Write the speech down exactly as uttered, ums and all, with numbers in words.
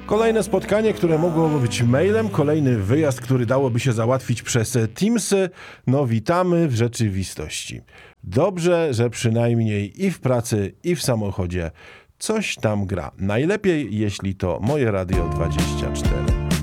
Kolejne spotkanie, które mogłoby być mailem, kolejny wyjazd, który dałoby się załatwić przez Teamsy. No witamy w rzeczywistości. Dobrze, że przynajmniej i w pracy, i w samochodzie coś tam gra. Najlepiej, jeśli to Moje Radio dwadzieścia cztery.